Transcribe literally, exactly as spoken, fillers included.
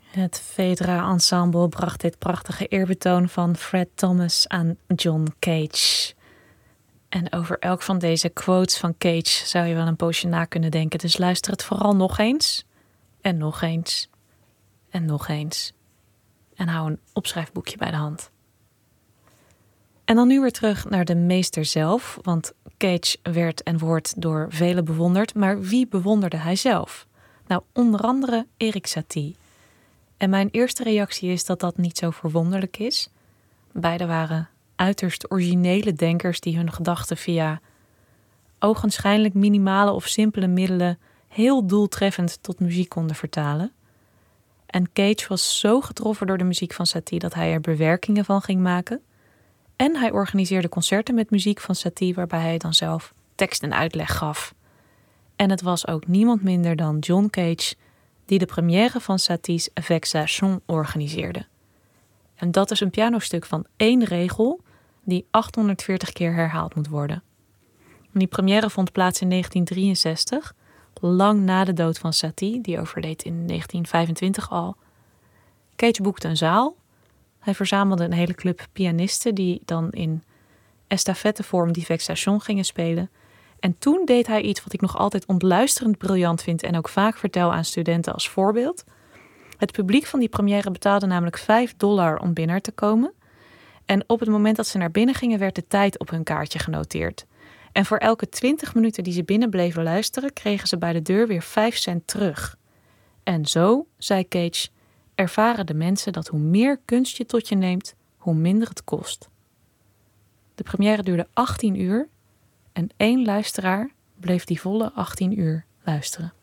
Het Vedra Ensemble bracht dit prachtige eerbetoon van Fred Thomas aan John Cage. En over elk van deze quotes van Cage zou je wel een poosje na kunnen denken. Dus luister het vooral nog eens. En nog eens. En nog eens. En hou een opschrijfboekje bij de hand. En dan nu weer terug naar de meester zelf. Want Cage werd en wordt door velen bewonderd. Maar wie bewonderde hij zelf? Nou, onder andere Erik Satie. En mijn eerste reactie is dat dat niet zo verwonderlijk is. Beiden waren uiterst originele denkers die hun gedachten via ogenschijnlijk minimale of simpele middelen heel doeltreffend tot muziek konden vertalen. En Cage was zo getroffen door de muziek van Satie dat hij er bewerkingen van ging maken. En hij organiseerde concerten met muziek van Satie waarbij hij dan zelf tekst en uitleg gaf. En het was ook niemand minder dan John Cage die de première van Satie's Vexation organiseerde. En dat is een pianostuk van één regel die achthonderdveertig keer herhaald moet worden. En die première vond plaats in negentien drieënzestig, lang na de dood van Satie, die overleed in negentien vijfentwintig al. Cage boekte een zaal. Hij verzamelde een hele club pianisten die dan in estafettevorm die Vexation gingen spelen. En toen deed hij iets wat ik nog altijd ontluisterend briljant vind en ook vaak vertel aan studenten als voorbeeld. Het publiek van die première betaalde namelijk vijf dollar om binnen te komen. En op het moment dat ze naar binnen gingen werd de tijd op hun kaartje genoteerd. En voor elke twintig minuten die ze binnen bleven luisteren kregen ze bij de deur weer vijf cent terug. En zo, zei Cage, ervaren de mensen dat hoe meer kunst je tot je neemt, hoe minder het kost. De première duurde achttien uur en één luisteraar bleef die volle achttien uur luisteren.